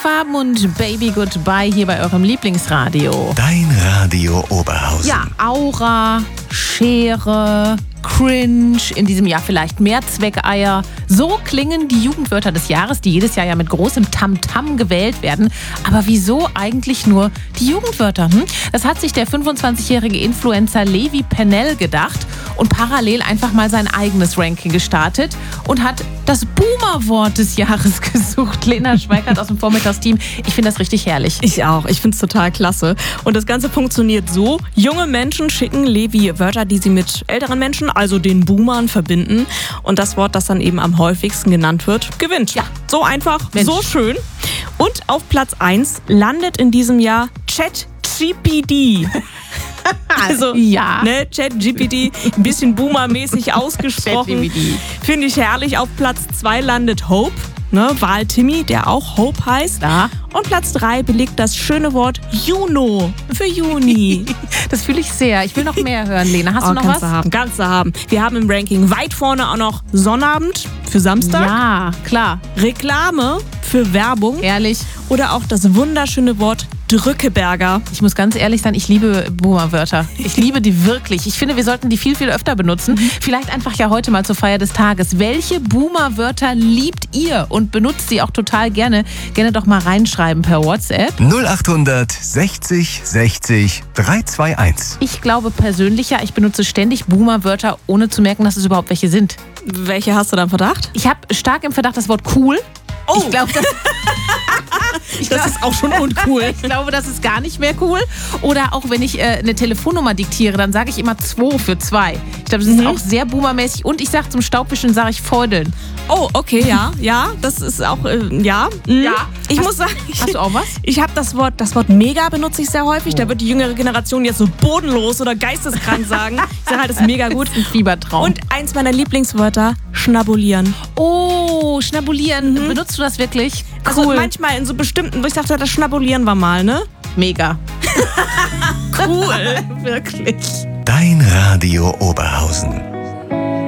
Regenbogenfarben und Baby Goodbye hier bei eurem Lieblingsradio. Dein Radio Oberhausen. Ja, Aura, Schere, Cringe, in diesem Jahr vielleicht Mehrzweckeier. So klingen die Jugendwörter des Jahres, die jedes Jahr ja mit großem Tamtam gewählt werden. Aber wieso eigentlich nur die Jugendwörter? Das hat sich der 25-jährige Influencer Levi Pennell gedacht und parallel einfach mal sein eigenes Ranking gestartet und hat das Boomer-Wort des Jahres gesucht. Lena Schweikart aus dem Vormittagsteam. Ich finde das richtig herrlich. Ich auch. Ich finde es total klasse. Und das Ganze funktioniert so. Junge Menschen schicken Levi Wörter, die sie mit älteren Menschen, also den Boomern, verbinden. Und das Wort, das dann eben am häufigsten genannt wird, gewinnt. Ja. So einfach, Mensch. so schön. Und auf Platz 1 landet in diesem Jahr ChatGPT. Also, Ja. ne, ChatGPT, ein bisschen boomermäßig ausgesprochen. ChatGPT. Finde ich herrlich. Auf Platz 2 landet Hope, ne, Wahl-Timmy, der auch Hope heißt. Da. Und Platz 3 belegt das schöne Wort Juno für Juni. Das fühle ich sehr. Ich will noch mehr hören, Lena. Hast du noch was? Kannst du haben. Wir haben im Ranking weit vorne auch noch Sonnabend für Samstag, Ja, klar. Reklame für Werbung Ehrlich. oder auch das wunderschöne Wort Drückeberger. Ich muss ganz ehrlich sein, ich liebe Boomer-Wörter. Ich liebe die wirklich. Ich finde, wir sollten die viel, viel öfter benutzen. Vielleicht einfach ja heute mal zur Feier des Tages. Welche Boomer-Wörter liebt ihr und benutzt sie auch total gerne? Gerne doch mal reinschreiben per WhatsApp. 0800 60 60 321. Ich glaube persönlich ja, ich benutze ständig Boomer-Wörter, ohne zu merken, dass es überhaupt welche sind. Welche hast du dann Verdacht? Ich habe stark im Verdacht das Wort cool. Oh. Ich glaube, Das ist auch schon uncool. Ich glaube, das ist gar nicht mehr cool. Oder auch wenn ich eine Telefonnummer diktiere, dann sage ich immer 2 für 2. Ich glaube, das ist auch sehr boomermäßig. Und ich sage zum Staubwischen, sage ich Feudeln. Oh, okay, ja, das ist auch, ja. Ich muss sagen, Hast du auch was? ich habe das Wort mega benutze ich sehr häufig. Da wird die jüngere Generation jetzt so bodenlos oder geisteskrank sagen. Ich sage halt, das ist mega gut. Ein Fiebertraum. Und eins meiner Lieblingswörter, schnabulieren. Oh, schnabulieren. Benutzt du das wirklich? Also Cool. manchmal in so bestimmten, wo ich dachte, das schnabulieren wir mal, ne? Mega. Cool. Wirklich. Dein Radio Oberhausen.